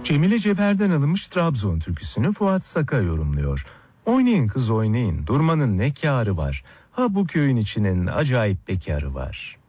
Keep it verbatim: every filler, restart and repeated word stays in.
Cemile Cevher'den alınmış Trabzon türküsünü Fuat Saka yorumluyor. Oynayın kız oynayın, durmanın ne kârı var? Ha bu köyün içinin acayip bekarı var.